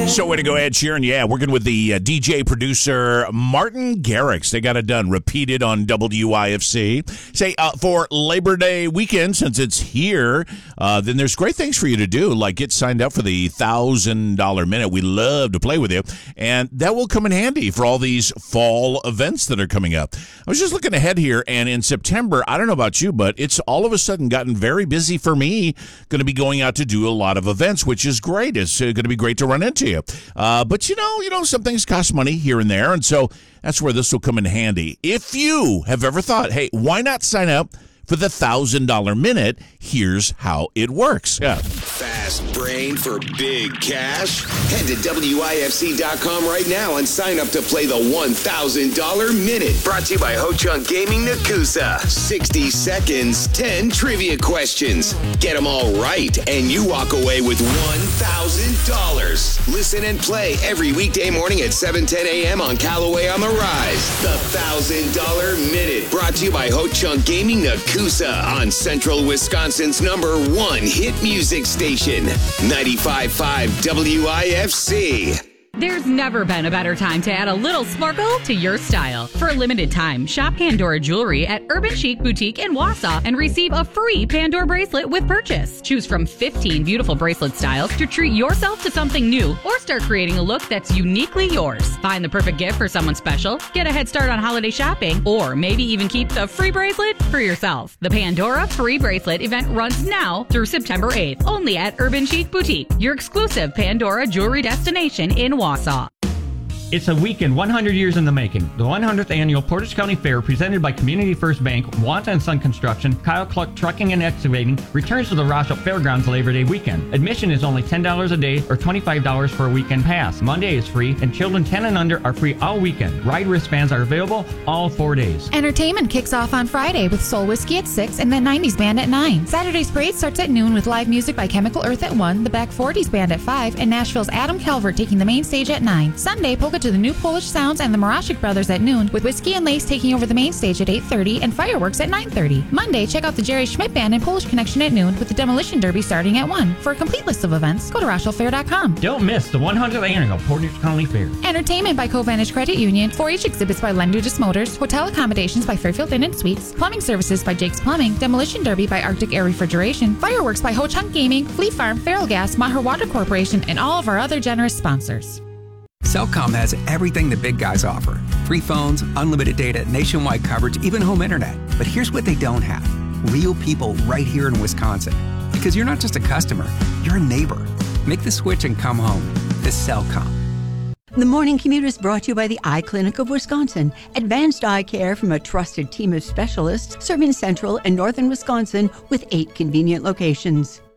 So way to go, Ed Sheeran. Yeah, working with the DJ producer Martin Garrix. They got it done. Repeated on WIFC. Say, for Labor Day weekend, since it's here, then there's great things for you to do, like get signed up for the $1,000 Minute. We love to play with you, and that will come in handy for all these fall events that are coming up. I was just looking ahead here, and in September, I don't know about you, but it's all of a sudden gotten very busy for me. Going to be going out to do a lot of events, which is great. It's going to be great to run into you. But you know, some things cost money here and there, and so that's where this will come in handy. If you have ever thought, hey, why not sign up for the $1,000 Minute? Here's how it works. Yeah. Fast brain for big cash? Head to WIFC.com right now and sign up to play the $1,000 Minute. Brought to you by Ho Chunk Gaming Nakusa. 60 seconds, 10 trivia questions. Get them all right, and you walk away with $1,000. Listen and play every weekday morning at 7:10 a.m. on Callaway on the Rise. The $1,000 Minute. Brought to you by Ho Chunk Gaming Nakusa on Central Wisconsin's #1 hit music station, 95.5 WIFC. There's never been a better time to add a little sparkle to your style. For a limited time, shop Pandora Jewelry at Urban Chic Boutique in Wausau and receive a free Pandora bracelet with purchase. Choose from 15 beautiful bracelet styles to treat yourself to something new or start creating a look that's uniquely yours. Find the perfect gift for someone special, get a head start on holiday shopping, or maybe even keep the free bracelet for yourself. The Pandora Free Bracelet event runs now through September 8th, only at Urban Chic Boutique, your exclusive Pandora jewelry destination in Wausau. It's a weekend 100 years in the making. The 100th Annual Portage County Fair, presented by Community First Bank, Wanta & Son Construction, Kyle Cluck Trucking and Excavating, returns to the Rochelle Fairgrounds Labor Day weekend. Admission is only $10 a day or $25 for a weekend pass. Monday is free, and children 10 and under are free all weekend. Ride wristbands are available all 4 days. Entertainment kicks off on Friday with Soul Whiskey at 6 and the 90s Band at 9. Saturday's parade starts at noon with live music by Chemical Earth at 1, the Back 40s Band at 5, and Nashville's Adam Calvert taking the main stage at 9. Sunday, polka to the New Polish Sounds and the Marashik Brothers at noon, with Whiskey and Lace taking over the main stage at 8:30 and fireworks at 9:30. Monday, check out the Jerry Schmidt Band and Polish Connection at noon, with the Demolition Derby starting at 1. For a complete list of events, go to RochelleFair.com. Don't miss the 100th Annual Portage County Fair. Entertainment by Covantage Credit Union, 4-H exhibits by Lendudis Motors, hotel accommodations by Fairfield Inn and Suites, plumbing services by Jake's Plumbing, Demolition Derby by Arctic Air Refrigeration, fireworks by Ho Chunk Gaming, Fleet Farm, Feral Gas, Maher Water Corporation, and all of our other generous sponsors. Cellcom has everything the big guys offer. Free phones, unlimited data, nationwide coverage, even home internet. But here's what they don't have. Real people right here in Wisconsin. Because you're not just a customer, you're a neighbor. Make the switch and come home. To Cellcom. The Morning Commute is brought to you by the Eye Clinic of Wisconsin. Advanced eye care from a trusted team of specialists serving central and northern Wisconsin with 8 convenient locations.